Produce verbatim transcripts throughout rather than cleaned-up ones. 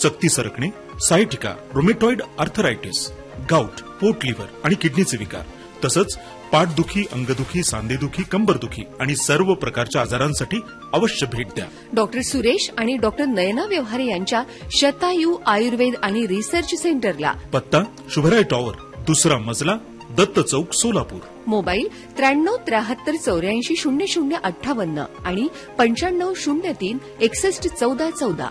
चकती सरकणे, sciatica, rheumatoid arthritis, gout, पोट liver आणि किडनीचे विकार, तसंच पाठदुखी, अंगदुखी, सांधेदुखी, कंबरदुखी आणि सर्व प्रकारच्या आजारांसाठी अवश्य भेट द्या. डॉक्टर सुरेश आणि डॉक्टर नयना व्यवहारे यांच्या शतायू आयुर्वेद आणि रिसर्च सेंटरला. पत्ता शुभराय टॉवर, दुसरा मजला, दत्त चौक, सोलापूर. मोबाईल त्र्याण्णव त्र्याहत्तर चौऱ्याऐंशी शून्य शून्य अठ्ठावन्न आणि पंच्याण्णव शून्य तीन एकसष्ट चौदा चौदा.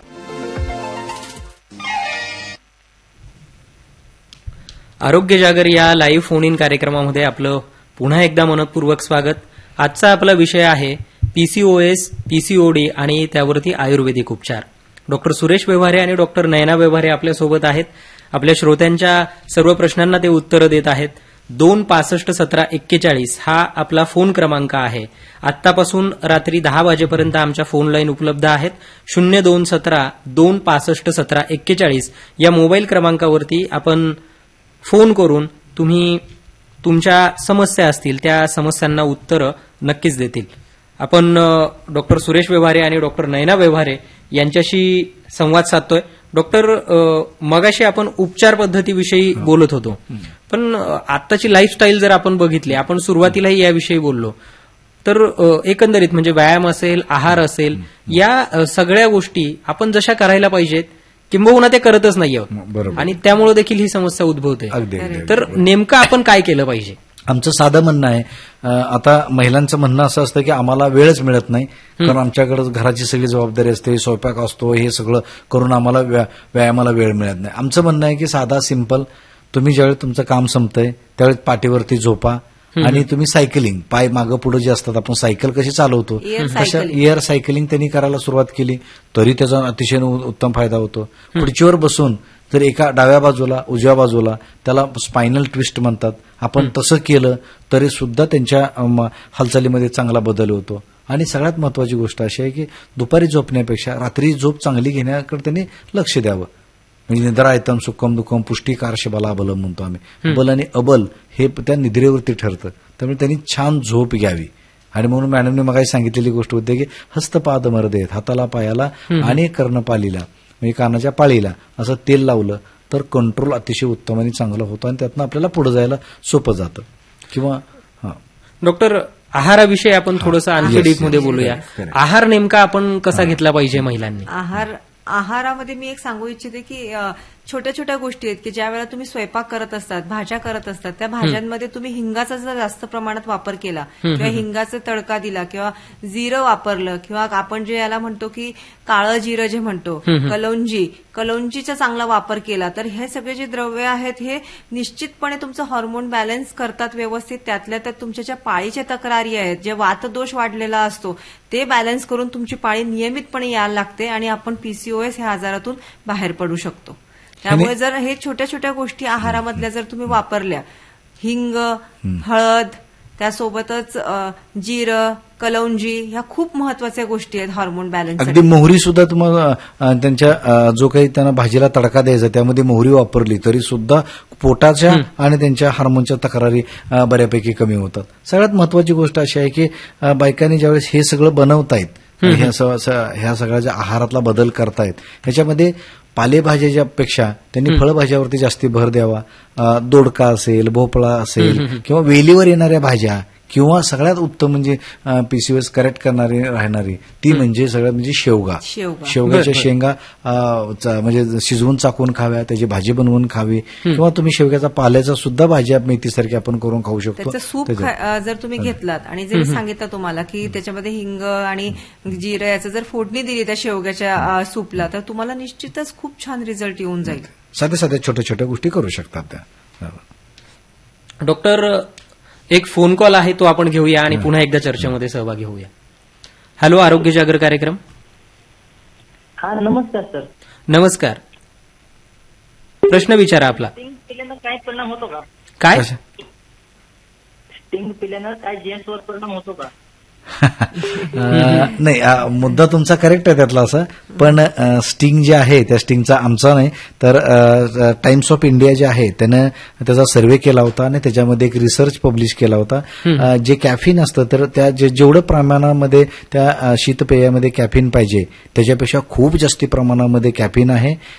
आरोग्य जागर या लाईव्ह फोन इन कार्यक्रमामध्ये आपलं पुन्हा एकदा मनपूर्वक स्वागत. आजचा आपला विषय आहे पीसीओएस, पीसीओडी आणि त्यावरती आयुर्वेदिक उपचार. डॉक्टर सुरेश व्यवहारे आणि डॉक्टर नयना व्यवहारे आपल्यासोबत आहेत. आपल्या श्रोत्यांच्या सर्व प्रश्नांना ते उत्तरं देत आहेत. दोन पासष्ट सतरा एक्केचाळीस हा आपला फोन क्रमांक आहे. आत्तापासून रात्री दहा वाजेपर्यंत आमच्या फोन लाईन उपलब्ध आहेत. शून्य दोन सतरा दोन पासष्ट सतरा एक्केचाळीस या मोबाईल क्रमांकावरती आपण फोन करून तुम्ही तुमच्या समस्या असतील त्या समस्यांना उत्तरं नक्कीच देतील. आपण डॉक्टर सुरेश व्यवहारे आणि डॉक्टर नयना व्यवहारे यांच्याशी संवाद साधतोय. डॉक्टर, मगाशी आपण उपचार पद्धतीविषयी बोलत होतो, पण आत्ताची लाईफस्टाईल जर आपण बघितली, आपण सुरुवातीलाही याविषयी बोललो, तर एकंदरीत म्हणजे व्यायाम असेल, आहार असेल, या सगळ्या गोष्टी आपण जशा करायला पाहिजेत किंबहुना ते करतच नाही आहोत आणि त्यामुळे देखील ही समस्या उद्भवते. तर नेमकं आपण काय केलं पाहिजे? आमचं साधं म्हणणं आहे, आता महिलांचं म्हणणं असं असतं की आम्हाला वेळच मिळत नाही, कारण आमच्याकडे घराची सगळी जबाबदारी असते, स्वयंपाक असतो, हे सगळं करून आम्हाला व्यायामाला वेळ मिळत नाही. आमचं म्हणणं आहे की साधा सिंपल, तुम्ही ज्यावेळी तुमचं काम संपतंय त्यावेळी पाठीवरती झोपा आणि तुम्ही सायकलिंग, पाय मागं पुढे जे असतात, आपण सायकल कशी चालवतो तशा एअर सायकलिंग त्यांनी करायला सुरुवात केली तरी त्याचा अतिशय उत्तम फायदा होतो. खुर्चीवर बसून जर एका डाव्या बाजूला उजव्या बाजूला, त्याला स्पायनल ट्विस्ट म्हणतात, आपण तसं केलं तरी सुद्धा त्यांच्या हालचालीमध्ये चांगला बदल होतो. आणि सगळ्यात महत्वाची गोष्ट अशी आहे की दुपारी झोपण्यापेक्षा रात्री झोप चांगली घेण्याकडे त्यांनी लक्ष द्यावं. म्हणजे निद्रायतम सुखम दुःखम पुष्टिकारश बलाबलम म्हणतो आम्ही. बल आणि अबल हे त्या निद्रेवरती ठरतं, त्यामुळे त्यांनी छान झोप घ्यावी. आणि म्हणून मॅडमने मगाशी सांगितलेली गोष्ट होती की हस्तपाद मर्देत, हाताला पायाला आणि कर्णपालीला म्हणजे कानाच्या पाळीला असं तेल लावलं तर कंट्रोल अतिशय उत्तम आणि चांगलं होतं आणि त्यातनं आपल्याला पुढे जायला सोपं जातं. किंवा डॉक्टर, आहाराविषयी आपण थोडंसं आणखी डीपमध्ये बोलूया. आहार नेमका आपण कसा घेतला पाहिजे महिलांनी? आहार आहारामध्ये मी एक सांगू इच्छिते की छोट्या छोट्या गोष्टी आहेत की ज्या वेळेला तुम्ही स्वयंपाक करत असतात, भाज्या करत असतात, त्या भाज्यांमध्ये तुम्ही हिंगाचा जर जास्त प्रमाणात वापर केला किंवा हिंगाचा तडका दिला किंवा जिरं वापरलं किंवा आपण जे याला म्हणतो की काळं जिरं जे म्हणतो, कलौंजी, कलौंजीचा चांगला वापर केला तर हे सगळे जे द्रव्य आहेत हे निश्चितपणे तुमचं हॉर्मोन बॅलन्स करतात व्यवस्थित. त्यातल्या त्यात तुमच्या ज्या पाळीच्या तक्रारी आहेत, जे वातदोष वाढलेला असतो ते बॅलन्स करून तुमची पाळी नियमितपणे यायला लागते आणि आपण पीसीओएस ह्या आजारातून बाहेर पडू शकतो. त्यामुळे जर हे छोट्या छोट्या गोष्टी आहारामधल्या जर तुम्ही वापरल्या, हिंग, हळद, त्यासोबतच जिरं, कलौंजी, ह्या खूप महत्वाच्या गोष्टी आहेत हार्मोन बॅलन्स. अगदी मोहरी सुद्धा तुम्हाला त्यांच्या जो काही त्यांना भाजीला तडका द्यायचा त्यामध्ये मोहरी वापरली तरी सुद्धा पोटाच्या आणि त्यांच्या हार्मोनच्या तक्रारी बऱ्यापैकी कमी होतात. सगळ्यात महत्वाची गोष्ट अशी आहे की बायकांनी ज्यावेळेस हे सगळं बनवतायत, ह्या सगळ्या ज्या आहारातला बदल करतायत ह्याच्यामध्ये पालेभाज्याच्या पेक्षा त्यांनी फळभाज्यावरती जास्ती भर द्यावा. दोडका असेल, भोपळा असेल किंवा वेलीवर येणाऱ्या भाज्या किंवा सगळ्यात उत्तम म्हणजे पीसीओएस करेक्ट करणारी राहणारी ती म्हणजे सगळ्यात म्हणजे शेवगा. शेवगाच्या शेंगा म्हणजे शिजवून चाकवून खाव्या, त्याची भाजी बनवून खावी किंवा तुम्ही शेवग्याचा पाल्याचा सुद्धा भाजी मेथीसारखी आपण करून खाऊ शकतो. त्याचं सूप जर तुम्ही घेतलात आणि जर सांगितलं तुम्हाला की त्याच्यामध्ये हिंग आणि जिरं याचं जर फोडणी दिली त्या शेवग्याच्या सूपला तर तुम्हाला निश्चितच खूप छान रिझल्ट येऊन जाईल. साध्या साध्या छोट्या छोट्या गोष्टी करू शकतात त्या. डॉक्टर, एक फोन कॉल आहे तो आपण घेऊया आणि पुन्हा एकदा चर्चेमध्ये सहभागी होऊया. हॅलो, आरोग्य जागर कार्यक्रम. हा, नमस्कार सर. नमस्कार, प्रश्न विचारा आपला. स्टिंग पिल्यानं काय परिणाम होतो का? काय स्टिंग पिल्यानं काय जेंट्सवर परिणाम होतो का? नाही, मुद्दा तुमचा करेक्ट आहे त्यातला असा, पण स्टिंग जे आहे त्या स्टिंगचा आमचा नाही तर टाइम्स ऑफ इंडिया जे आहे त्यानं त्याचा सर्व्हे केला होता आणि त्याच्यामध्ये एक रिसर्च पब्लिश केला होता. जे कॅफिन असतं तर त्या जेवढं प्रमाणामध्ये त्या शीतपेयामध्ये कॅफिन पाहिजे त्याच्यापेक्षा खूप जास्ती प्रमाणामध्ये कॅफिन आहे